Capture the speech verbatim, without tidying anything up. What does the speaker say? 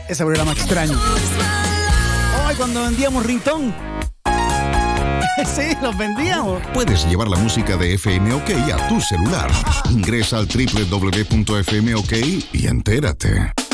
ese programa extraño. Ay, cuando vendíamos ringtone. Sí, los vendíamos. Puedes llevar la música de F M OK a tu celular. Ingresa al doble u doble u doble u punto f m ok y entérate.